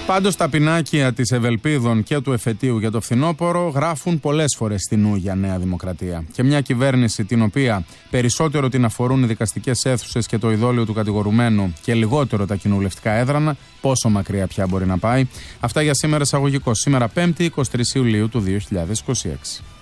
Πάντως τα πινάκια της Ευελπίδων και του εφετείου για το φθινόπωρο γράφουν πολλές φορές στην νου για Νέα Δημοκρατία. Και μια κυβέρνηση την οποία περισσότερο την αφορούν οι δικαστικές αίθουσες και το ειδόλιο του κατηγορουμένου και λιγότερο τα κοινοβουλευτικά έδρανα, πόσο μακριά πια μπορεί να πάει. Αυτά για σήμερα εισαγωγικό. Σήμερα 5η 23 Ιουλίου του 2026.